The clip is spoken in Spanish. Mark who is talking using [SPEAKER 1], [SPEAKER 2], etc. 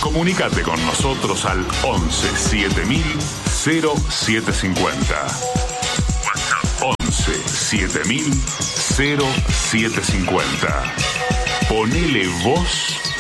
[SPEAKER 1] Comunícate con nosotros al 11 7000 0750. WhatsApp 11 7000 0750. Ponele voz